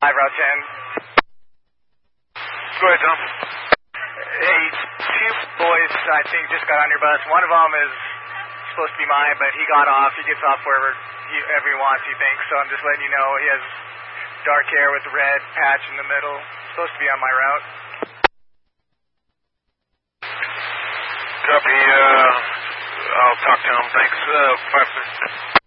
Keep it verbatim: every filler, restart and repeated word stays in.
five, Route ten. Go ahead, Tom. Hey, two boys, I think, just got on your bus. One of them is supposed to be mine, but he got off. He gets off wherever he, ever he wants, he thinks. So I'm just letting you know he has dark hair with a red patch in the middle. Supposed to be on my route. Copy. Uh, I'll talk to him. Thanks. Uh, five, six.